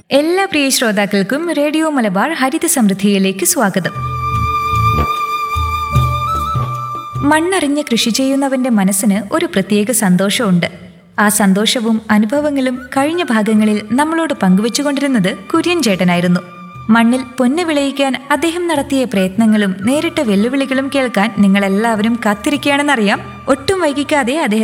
എല്ലാ പ്രിയ ശ്രോതാക്കൾക്കും റേഡിയോ മലബാർ ഹരിത സമൃദ്ധിയിലേക്ക് സ്വാഗതം. മണ്ണറിഞ്ഞ് കൃഷി ചെയ്യുന്നവന്റെ മനസ്സിന് ഒരു പ്രത്യേക സന്തോഷമുണ്ട്. ആ സന്തോഷവും അനുഭവങ്ങളും കഴിഞ്ഞ ഭാഗങ്ങളിൽ നമ്മളോട് പങ്കുവെച്ചുകൊണ്ടിരുന്നത് കുര്യൻ ചേട്ടനായിരുന്നു. മണ്ണിൽ പൊന്ന് വിളയിക്കാൻ അദ്ദേഹം നടത്തിയ പ്രയത്നങ്ങളും നേരിട്ട വെല്ലുവിളികളും കേൾക്കാൻ നിങ്ങളെല്ലാവരും കാത്തിരിക്കുകയാണെന്നറിയാം. ഒട്ടും വൈകിക്കാതെ അദ്ദേഹം